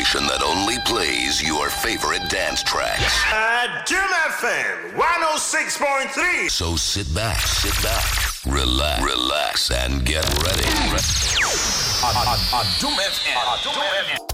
station that only plays your favorite dance tracks. Doom FM 106.3. So sit back, relax, and get ready. Doom FM.